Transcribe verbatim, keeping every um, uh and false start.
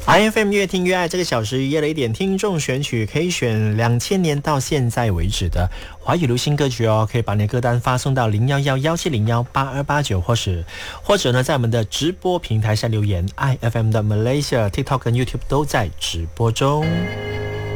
I F M 越听越爱，这个小时约了一点听众选曲，可以选两千年到现在为止的华语流行歌曲哦，可以把你的歌单发送到零一一一七零一八二八九，或是或者呢在我们的直播平台下留言。 I F M 的 Malaysia、TikTok 跟 YouTube 都在直播中。